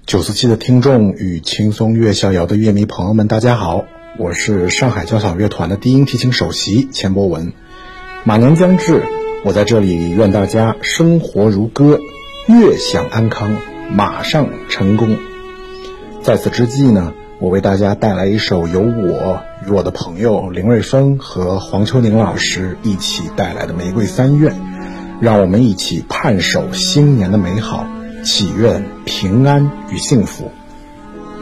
947的听众与轻松乐逍遥的乐迷朋友们，大家好，我是上海交响乐团的低音提琴首席钱博文。马年将至，我在这里愿大家生活如歌，乐享安康，马上成功。在此之际呢，我为大家带来一首由我与我的朋友林瑞峰和黄秋宁老师一起带来的《玫瑰三愿》，让我们一起盼守新年的美好，祈愿平安与幸福。